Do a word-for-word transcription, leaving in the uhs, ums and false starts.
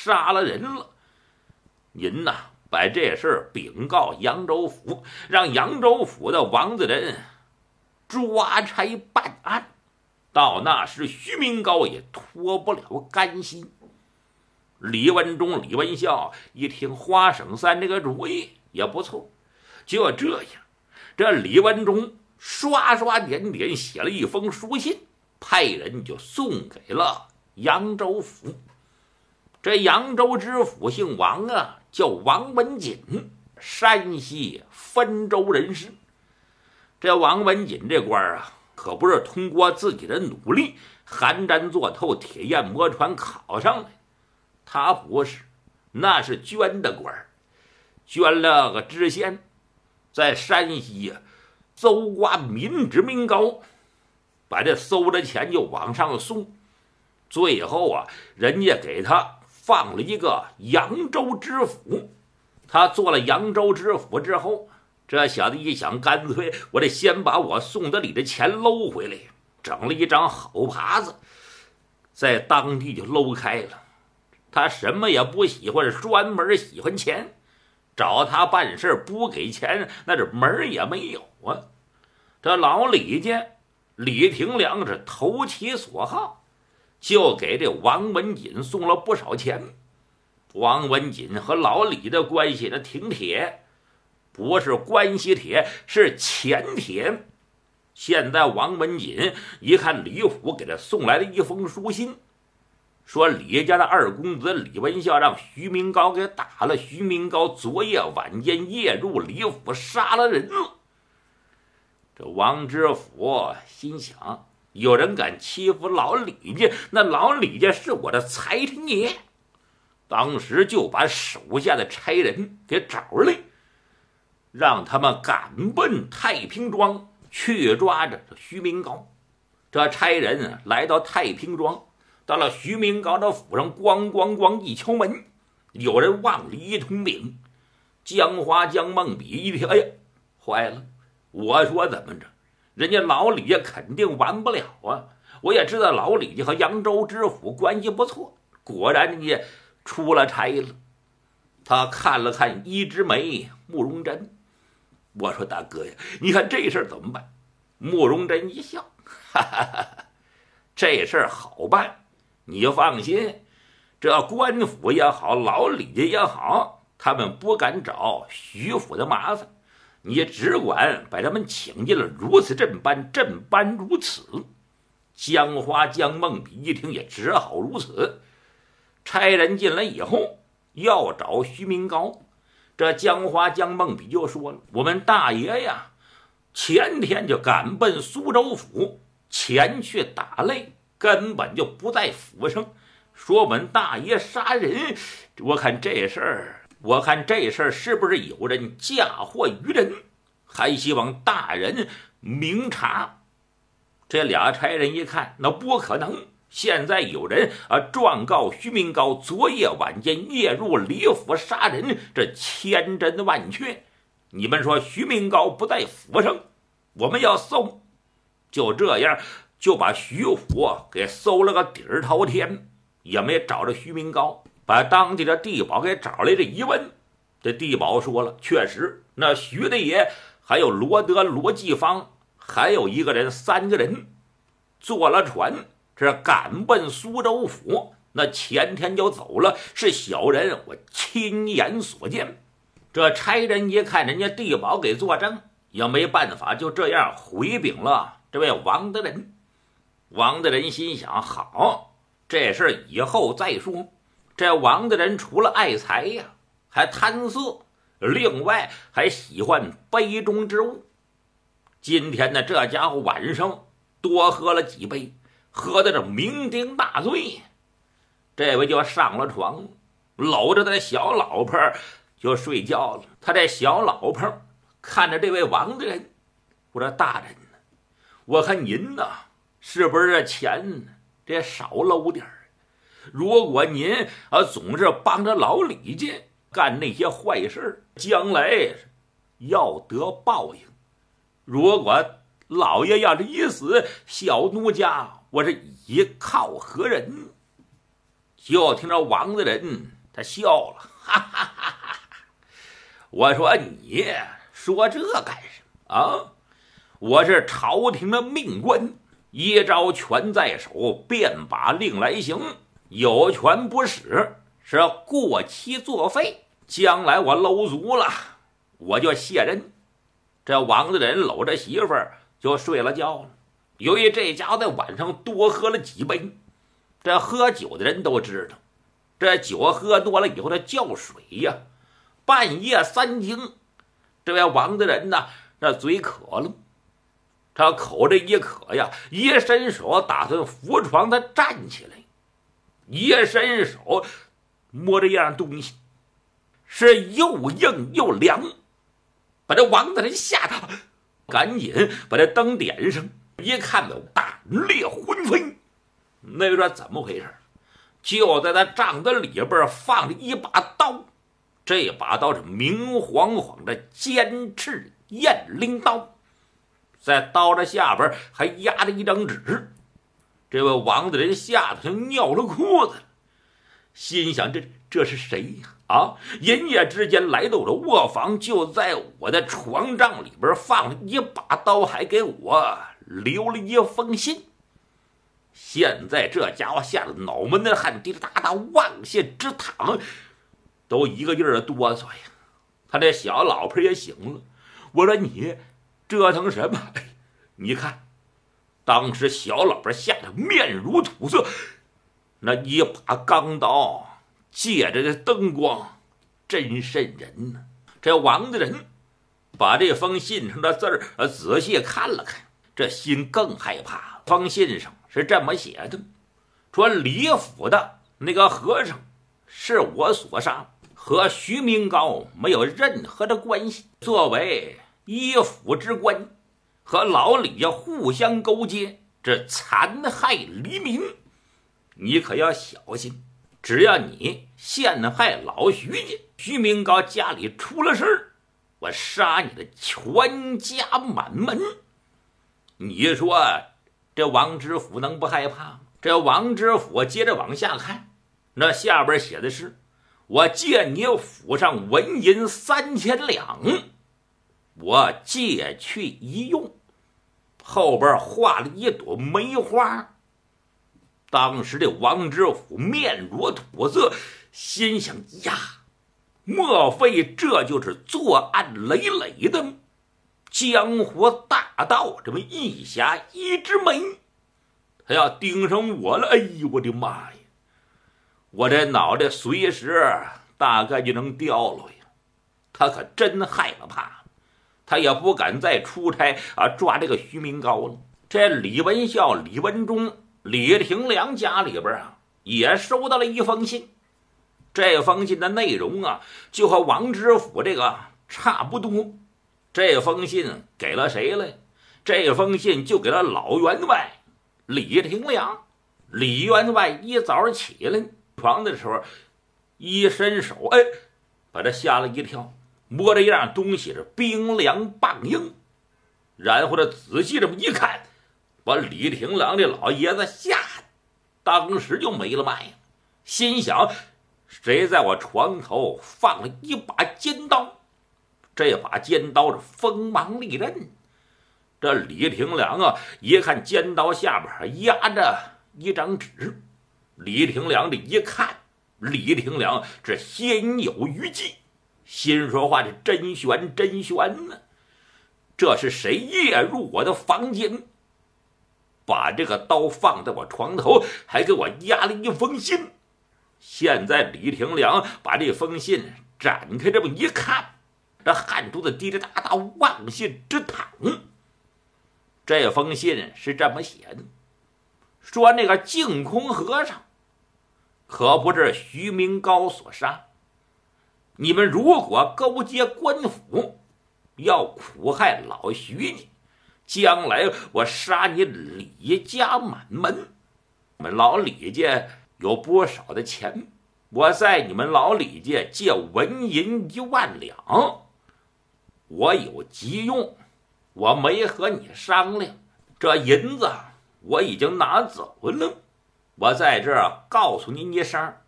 杀了人了。您呐，把这事禀告扬州府，让扬州府的王大人抓差办案。到那时，徐明高也脱不了干系。李文忠、李文孝一听花省三这个主意也不错，就这样，这李文忠刷刷点点写了一封书信，派人就送给了扬州府。这扬州知府姓王啊，叫王文锦，山西汾州人士。这王文锦这官啊，可不是通过自己的努力寒毡坐透铁砚磨船考上来，他不是，那是捐的官，捐了个知县，在山西呀、啊、搜刮民脂民膏，把这搜的钱就往上送，最后啊，人家给他放了一个扬州知府。他做了扬州知府之后，这小子一想，干脆我得先把我送的里的钱搂回来，整了一张好耙子，在当地就搂开了。他什么也不喜欢，专门喜欢钱，找他办事不给钱，那是门也没有啊。这老李家李廷良是投其所好，就给这王文锦送了不少钱。王文锦和老李的关系呢挺铁，不是关系铁，是钱铁。现在王文锦一看李府给他送来的一封书信，说李家的二公子李文孝让徐明高给打了，徐明高昨夜晚间夜入李府杀了人了。这王知府心想，有人敢欺负老李家，那老李家是我的财神爷。当时就把手下的差人给找来，让他们赶奔太平庄去抓着徐明高。这差人来到太平庄，到了徐明高的府上，咣咣咣一敲门，有人往里一通禀。江花江梦比一听，哎呀，坏了！我说怎么着，人家老李家肯定完不了啊！我也知道老李家和扬州知府关系不错，果然人家出了差了。他看了看一枝梅、慕容珍，我说大哥呀，你看这事儿怎么办？慕容珍一笑，哈哈哈哈，这事儿好办，你放心，这官府也好，老李家也好，他们不敢找徐府的麻烦，你只管把他们请进了，如此这般，这般如此。江花江梦比一听也只好如此。差人进来以后要找徐明高，这江花江梦比就说了，我们大爷呀前天就赶奔苏州府前去打擂，根本就不在府上，说我们大爷杀人。我看这事儿我看这事儿是不是有人嫁祸于人，还希望大人明察。这俩差人一看，那不可能，现在有人啊状告徐明高昨夜晚间夜入李府杀人，这千真万确。你们说徐明高不在府上，我们要搜。就这样就把徐府给搜了个底儿朝天，也没找着徐明高。把当地的地保给找来，这一问，这地保说了，确实那徐大爷还有罗德、罗继芳，还有一个人，三个人坐了船，这赶奔苏州府，那前天就走了，是小人我亲眼所见。这差人一看人家地保给作证，也没办法，就这样回禀了这位王大人。王大人心想，好，这事以后再说。这王大人除了爱财呀，还贪色，另外还喜欢杯中之物。今天呢，这家伙晚上多喝了几杯，喝的这酩酊大醉，这位就上了床，搂着他的小老婆就睡觉了。他这小老婆看着这位王大人，我说大人呢，我看您呢是不是这钱这少搂点儿？如果您啊总是帮着老李家干那些坏事，将来要得报应。如果老爷要是一死，小奴家我是依靠何人？就听着王大人他笑了，哈哈哈哈！我说你说这干什么啊？我是朝廷的命官，一招权在手，便把令来行，有权不使是过期作废。将来我搂足了，我就卸任。这王大人搂着媳妇儿就睡了觉了。由于这家伙在晚上多喝了几杯，这喝酒的人都知道，这酒喝多了以后他叫水呀。半夜三更，这位王大人呢，那嘴渴了，他口这一渴呀，一伸手打算扶床，他站起来，一伸手摸着一样东西，是又硬又凉，把这王大人吓得赶紧把这灯点上，一看到胆裂魂飞。那说怎么回事？就在他帐子里边放着一把刀，这把刀是明晃晃的尖刺雁翎刀，在刀的下边还压着一张纸。这位王大人吓得像尿了裤子了，心想这这是谁呀？啊！一夜之间来到我的卧房，就在我的床帐里边放了一把刀，还给我留了一封信。现在这家伙吓得脑门的汗滴哩哒哒往下直淌，都一个劲儿的哆嗦呀。他这小老婆也醒了，我说你折腾什么？哎，你看，当时小老婆吓得面如土色，那一把钢刀借着这灯光，真瘆人呢。这王大人把这封信上的字儿仔细看了看，这心更害怕。封信上是这么写的，说李府的那个和尚是我所杀，和徐明高没有任何的关系。作为一府之官，和老李家互相勾结，这残害黎民，你可要小心。只要你陷害老徐家，徐明高家里出了事儿，我杀你的全家满门。你说这王知府能不害怕吗？这王知府接着往下看，那下边写的是：我借你府上纹银三千两，我借去一用。后边画了一朵梅花。当时这王知府面如土色，心想呀，莫非这就是作案累累的江湖大盗这么一侠一之梅？他要盯上我了，哎呦我的妈呀，我这脑袋随时大概就能掉了呀。他可真害了怕，他也不敢再出差啊抓这个徐明高了。这李文孝、李文忠、李廷良家里边啊，也收到了一封信。这封信的内容啊，就和王知府这个差不多。这封信给了谁了？这封信就给了老员外李廷良。李员外一早起来床的时候，一伸手，哎，把他吓了一跳，摸着一样东西是冰凉棒硬。然后他仔细这么一看，把李廷良这老爷子吓得当时就没了脉，心想谁在我床头放了一把尖刀？这把尖刀是锋芒利刃。这李廷良啊，一看尖刀下边压着一张纸，李廷良这一看，李廷良这心有余悸，心说话这真悬真悬呢。这是谁夜入我的房间，把这个刀放在我床头，还给我压了一封信？现在李廷良把这封信展开这么一看，这汗珠子滴哩哒哒往下直淌。这封信是这么写的，说那个净空和尚可不是徐明高所杀，你们如果勾结官府，要苦害老徐家，将来我杀你李家满门。我们老李家有不少的钱，我在你们老李家借纹银一万两，我有急用，我没和你商量，这银子我已经拿走了。我在这儿告诉您一声，